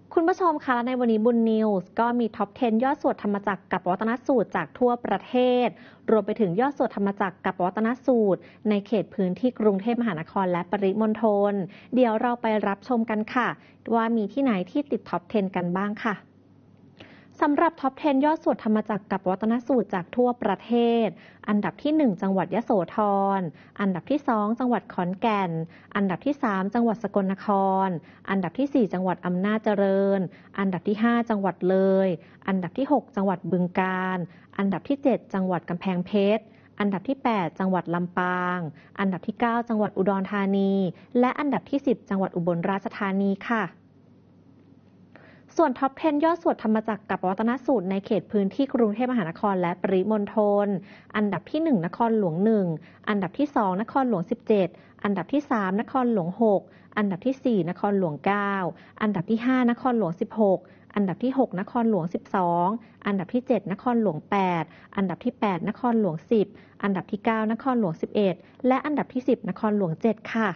คุณผู้ชมคะและในวันนี้บุญนิวส์ก็มีท็อป 10 ยอดสวดธรรมจักรกับวัตนสูตรจากทั่วประเทศรวมไปถึงยอดสวดธรรมจักรกับวัตนสูตรในเขตพื้นที่กรุงเทพมหานครและปริมณฑลเดี๋ยวเราไปรับชมกันค่ะว่ามีที่ไหนที่ติดท็อป 10 กันบ้างค่ะสำหรับท็อป 10 ยอดสวดธรรมจักรกับวัตนสูตรจากทั่วประเทศอันดับที่ 1 จังหวัดยโสธรอันดับที่ 2 จังหวัดขอนแก่นอันดับที่ 3 จังหวัดสกลนครอันดับที่ 4 จังหวัดอำนาจเจริญอันดับที่ 5 จังหวัดเลยอันดับที่ 6 จังหวัดบึงกาฬอันดับที่ 7 จังหวัดกำแพงเพชรอันดับที่ 8 จังหวัดลำปางอันดับที่ 9 จังหวัดอุดรธานีและอันดับที่ 10 จังหวัดอุบลราชธานีค่ะส่วนท็อป 10 ยอดสวดธรรมจักรกับวัตนสูตรในเขตพื้นที่กรุงเทพมหานครและปริมณฑลอันดับที่ 1 นครหลวง 1 อันดับที่ 2 นครหลวง 17 อันดับที่ 3 นครหลวง 6 อันดับที่ 4 นครหลวง 9 อันดับที่ 5 นครหลวง 16 อันดับที่ 6 นครหลวง 12 อันดับที่ 7 นครหลวง 8 อันดับที่ 8 นครหลวง 10 อันดับที่ 9 นครหลวง 11 และอันดับที่ 10 นครหลวง 7 ค่ะ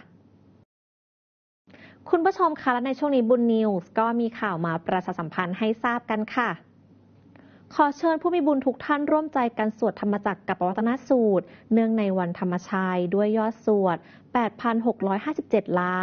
คุณผู้ชมคะและในช่วงนี้บุญนิวส์ก็มีข่าวมาประชาสัมพันธ์ให้ทราบกันค่ะขอเชิญผู้มีบุญทุกท่านร่วมใจกันสวดธรรมจักรกับวัตนสูตรเนื่องในวันธรรมชัยด้วยยอดสวด 8,657 ล้าน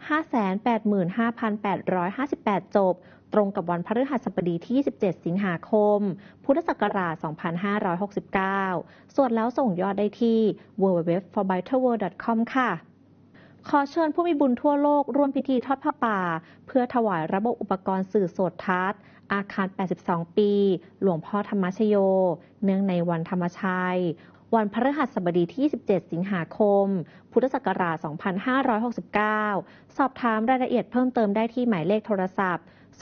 585,858 จบตรงกับวันพฤหัสบดีที่ 27 สิงหาคม พุทธศักราช 2569 สวดแล้วส่งยอดได้ที่ www.forbitterworld.com ค่ะขอเชิญผู้มีบุญทั่วโลกร่วมพิธีทอดผ้าป่าเพื่อถวายระบบอุปกรณ์สื่อโสตทัศน์อาคาร 82 ปี หลวงพ่อธรรมชโย เนื่องในวันธรรมชัย วันพฤหัสบดีที่ 27 สิงหาคม พุทธศักราช 2569 สอบถามรายละเอียดเพิ่มเติมได้ที่หมายเลขโทรศัพท์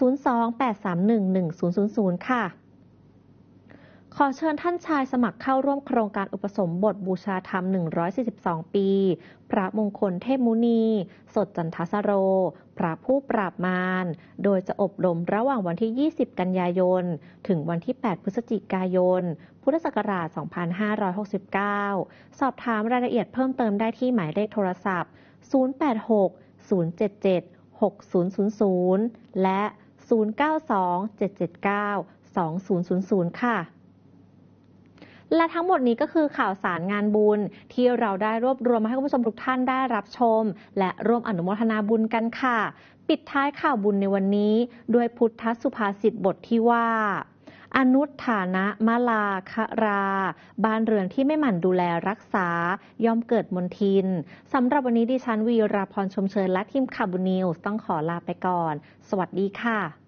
02-831-1000 ค่ะขอเชิญท่านชายสมัครเข้าร่วมโครงการอุปสมบทบูชาธรรม 142 ปี พระมงคลเทพมุนี สดจันทสโร พระผู้ปราบมารโดยจะอบรมระหว่างวันที่ 20 กันยายน ถึงวันที่ 8 พฤศจิกายน พุทธศักราช 2569 สอบถามรายละเอียดเพิ่มเติมได้ที่หมายเลขโทรศัพท์ 086 077 6000 และ 092 779 2000 ค่ะและทั้งหมดนี้ก็คือข่าวสารงานบุญที่เราได้รวบรวมมาให้คุณผู้ชมทุกท่านได้รับชมและร่วมอนุโมทนาบุญกันค่ะปิดท้ายข่าวบุญในวันนี้ด้วยพุทธสุภาษิตบทที่ว่าอนุฐานะมะลาคะราบ้านเรือนที่ไม่หมั่นดูแลรักษาย่อมเกิดมลทินสำหรับวันนี้ดิฉันวีราพรชมเชยและทีมข่าวบุญนิวส์ต้องขอลาไปก่อนสวัสดีค่ะ